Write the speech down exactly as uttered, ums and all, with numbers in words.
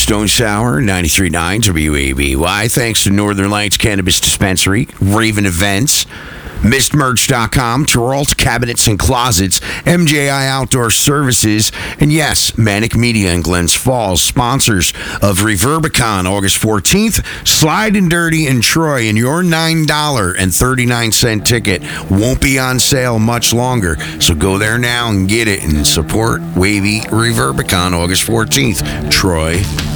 Stone Sour, ninety-three point nine W A B Y. Thanks to Northern Lights Cannabis Dispensary, Raven Events, mist merch dot com, Terrault Cabinets and Closets, M J I Outdoor Services, and yes, Manic Media in Glens Falls, sponsors of Reverbicon August fourteenth, Slide and Dirty in Troy, and your nine dollars and thirty-nine cents ticket won't be on sale much longer. So go there now and get it and support Wavy Reverbicon August fourteenth, Troy.